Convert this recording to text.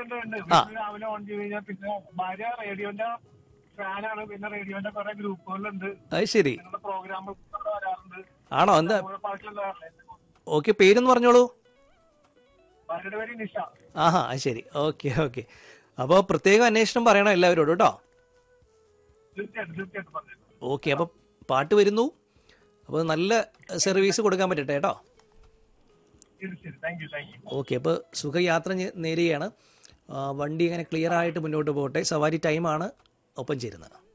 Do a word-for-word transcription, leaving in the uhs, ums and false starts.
ഉണ്ട് ഉണ്ട് ആ. വീട്ടിൽ രാവിലെ ഓൺ ചെയ്ത് കഴിഞ്ഞാൽ പിന്നെ ഭാര്യ റേഡിയോന്റെ ഫാനാണ്. പിന്നെ റേഡിയോന്റെ കുറെ ഗ്രൂപ്പുകളുണ്ട്. അത് ശരി. നിങ്ങളുടെ പ്രോഗ്രാം വരാറുണ്ട്. ആണോ? എന്താ പാട്ടിലുള്ള ഓക്കെ, പേരെന്ന് പറഞ്ഞോളൂ. ഭാര്യയുടെ പേര് നിഷ. ആഹാ, അത് ശരി. Okay okay. അപ്പോൾ പ്രത്യേകം അന്വേഷണം പറയണം എല്ലാവരോടും കേട്ടോ. തീർച്ചയായിട്ടും തീർച്ചയായിട്ടും പറഞ്ഞു. ഓക്കെ, അപ്പോൾ പാട്ട് വരുന്നു. അപ്പോൾ നല്ല സർവീസ് കൊടുക്കാൻ പറ്റട്ടെ കേട്ടോ. തീർച്ചയായിട്ടും. Thank you thank you. Okay, അപ്പോൾ സുഖയാത്ര ഞെ- നേരുകയാണ്. ആ, വണ്ടി ഇങ്ങനെ ക്ലിയർ ആയിട്ട് മുന്നോട്ട് പോകട്ടെ. സവാരി ടൈമാണ് ഒപ്പം ചേരുന്നത്.